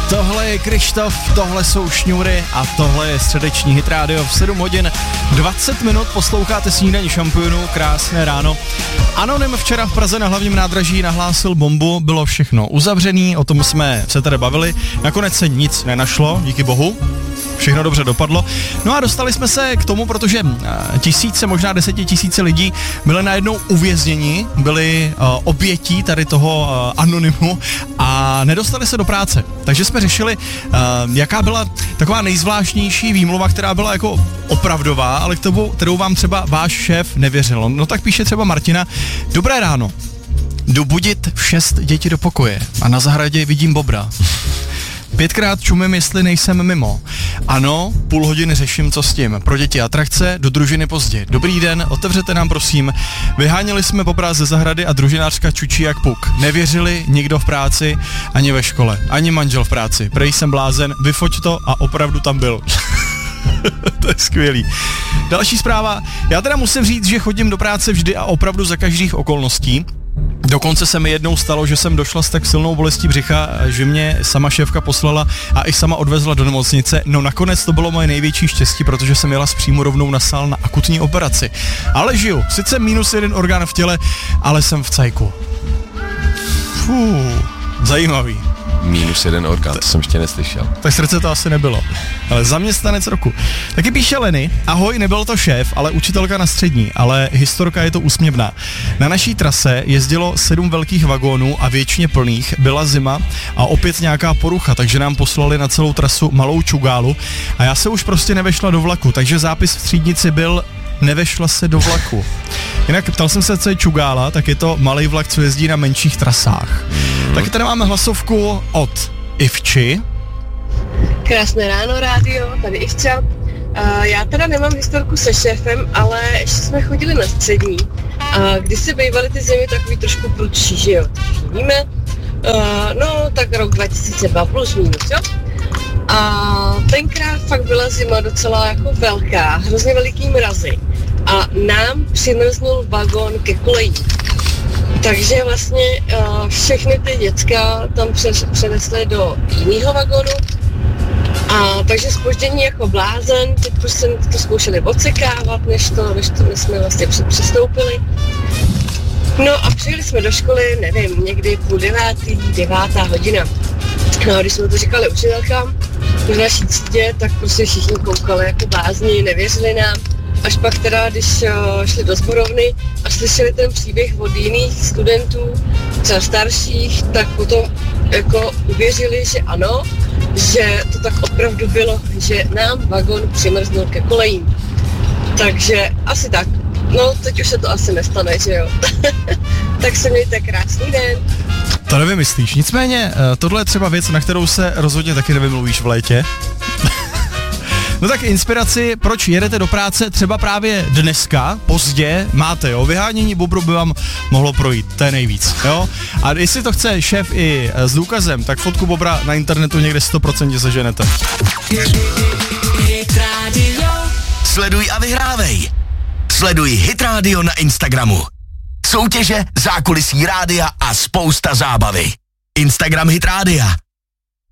Tohle je Krištof, tohle jsou Šňůry a tohle je středeční Hit Radio v 7 hodin 20 minut. Posloucháte Snídaní šampionů, krásné ráno. Anonym včera v Praze na hlavním nádraží nahlásil bombu, bylo všechno uzavřený, o tom jsme se tady bavili. Nakonec se nic nenašlo, díky bohu. Všechno dobře dopadlo. No a dostali jsme se k tomu, protože tisíce, možná 10 000 lidí byly najednou uvězněni, byli obětí tady toho anonymu a nedostali se do práce. Takže jsme řešili, jaká byla taková nejzvláštnější výmluva, která byla jako opravdová, ale kterou vám třeba váš šéf nevěřil. No tak píše třeba Martina: Dobré ráno, jdu budit 6 děti do pokoje a na zahradě vidím bobra. 5krát čumím, jestli nejsem mimo. Ano, půl hodiny řeším, co s tím. Pro děti atrakce, do družiny pozdě. Dobrý den, otevřete nám prosím. Vyháněli jsme bobra ze zahrady a družinářka čučí jak puk. Nevěřili nikdo v práci, ani ve škole, ani manžel v práci. Prej jsem blázen, vyfoť to a opravdu tam byl. To je skvělý. Další zpráva. Já teda musím říct, že chodím do práce vždy a opravdu za každých okolností. Dokonce se mi jednou stalo, že jsem došla s tak silnou bolestí břicha, že mě sama šéfka poslala a i sama odvezla do nemocnice. No nakonec to bylo moje největší štěstí, protože jsem jela přímo rovnou na sál na akutní operaci. Ale žiju, sice -1 orgán v těle, ale jsem v cajku. Zajímavý. -1 orgán, to jsem ještě neslyšel. Tak srdce to asi nebylo. Ale zaměstnanec roku. Taky píše Leny: Ahoj, nebyl to šéf, ale učitelka na střední, ale historka je to úsměvná. Na naší trase jezdilo 7 velkých vagónů a většině plných, byla zima a opět nějaká porucha, takže nám poslali na celou trasu malou čugálu a já se už prostě nevešla do vlaku, takže zápis v třídnici byl: Nevešla se do vlaku. Jinak ptal jsem se, co je čugála, tak je to malý vlak, co jezdí na menších trasách. Taky tady máme hlasovku od Ivči. Krásné ráno, rádio, tady Ivča. Já teda nemám historku se šéfem, ale ještě jsme chodili na střední. A když se bývaly ty zimy takový trošku prudší, že jo, víme. No, tak rok 2002 plus minus, jo. A tenkrát fakt byla zima docela jako velká, hrozně veliký mrazy. A nám přimrznul vagón ke koleji. Takže vlastně všechny ty děcka tam přenesly do jiného vagonu. A takže zpoždění jako blázen, teď prostě to zkoušeli odsekávat, než jsme vlastně přestoupili. No a přijeli jsme do školy, nevím, někdy 8:30, 9 hodina. No a když jsme to říkali učitelkám v naší třídě, tak prostě všichni koukali jako blázni, nevěřili nám. Až pak teda, když šli do sborovny a slyšeli ten příběh od jiných studentů, třeba starších, tak potom jako uvěřili, že ano, že to tak opravdu bylo, že nám vagón přimrznul ke kolejím. Takže asi tak. No, teď už se to asi nestane, že jo. Tak se mějte krásný den. To nevymyslíš. Nicméně, tohle je třeba věc, na kterou se rozhodně taky nevymluvíš v létě. No tak inspiraci, proč jedete do práce třeba právě dneska, pozdě, máte, jo, vyhánění bobru by vám mohlo projít, to je nejvíc, jo. A jestli to chce šéf i s důkazem, tak fotku bobra na internetu někde 100% zaženete. Hit Radio. Sleduj a vyhrávej. Sleduj Hit Radio na Instagramu. Soutěže, zákulisí rádia a spousta zábavy. Instagram Hit Rádia.